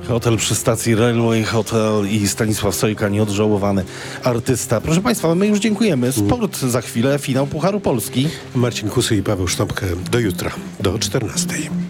Hotel przy stacji Railway Hotel i Stanisław Sojka, nieodżałowany artysta. Proszę Państwa, my już dziękujemy. Sport za chwilę, finał Pucharu Polski. Marcin Kusy i Paweł Sztopkę do jutra, do 14.